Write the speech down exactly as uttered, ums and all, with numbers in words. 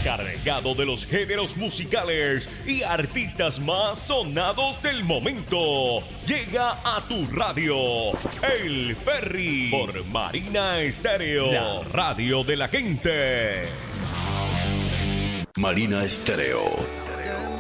cargado de los géneros musicales y artistas más sonados del momento. Llega a tu radio, El Ferry, por Marina Estéreo, la radio de la gente. Marina Estéreo.